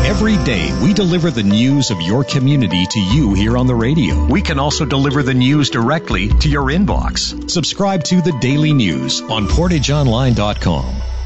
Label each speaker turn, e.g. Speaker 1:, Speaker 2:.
Speaker 1: Every day, we deliver the news of your community to you here on the radio. We can also deliver the news directly to your inbox. Subscribe to the Daily News on PortageOnline.com.